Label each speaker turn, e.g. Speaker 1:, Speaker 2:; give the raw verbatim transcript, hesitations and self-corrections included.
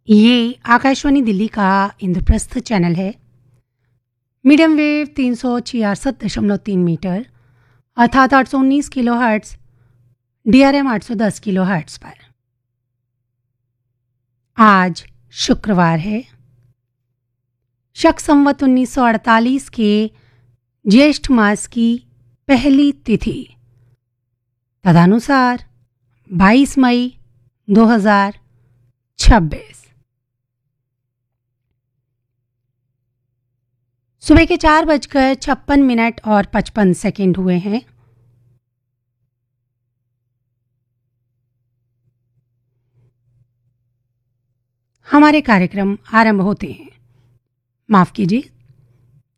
Speaker 1: ये आकाशवाणी दिल्ली का इंद्रप्रस्थ चैनल है। मीडियम वेव तीन सौ छियासठ दशमलव तीन मीटर अर्थात आठ सौ उन्नीस kilo hertz, D R M आठ सौ दस किलो हर्ट्स पर। आज शुक्रवार है, शक संवत उन्नीस सौ अड़तालीस के ज्येष्ठ मास की पहली तिथि तदनुसार बाईस मई दो हजार छब्बीस। सुबह के चार बजकर छप्पन मिनट और पचपन सेकंड हुए हैं। हमारे कार्यक्रम आरंभ होते हैं। माफ कीजिए,